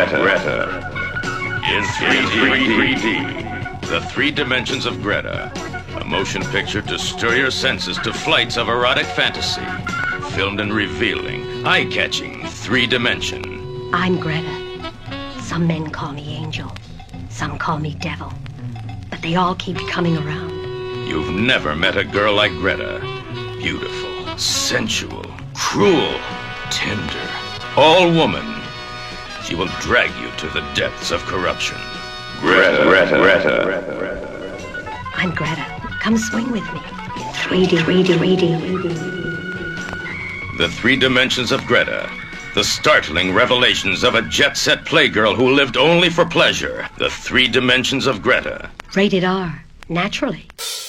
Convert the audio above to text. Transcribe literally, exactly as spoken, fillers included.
Greta. Greta. In three D. The Three Dimensions of Greta. A motion picture to stir your senses to flights of erotic fantasy. Filmed and revealing, eye-catching, three-dimension. I'm Greta. Some men call me Angel. Some call me Devil. But they all keep coming around. You've never met a girl like Greta. Beautiful, sensual, cruel, tender, all woman. She will drag you to the depths of corruption. Greta, Greta, Greta. Greta. I'm Greta. Come swing with me. In three D, three D, three D. The Three Dimensions of Greta. The startling revelations of a jet-set playgirl who lived only for pleasure. The Three Dimensions of Greta. Rated R. Naturally.